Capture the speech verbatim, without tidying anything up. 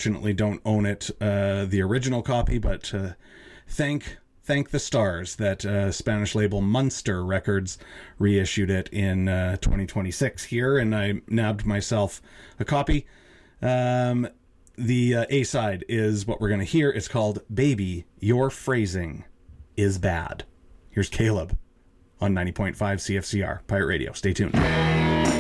unfortunately don't own it, uh, the original copy, but uh, thank thank the stars that uh, Spanish label Munster Records reissued it in uh, twenty twenty-six here, and I nabbed myself a copy. Um, the uh, A-side is what we're going to hear. It's called Baby, Your Phrasing is Bad. Here's Caleb on ninety point five C F C R Pirate Radio. Stay tuned.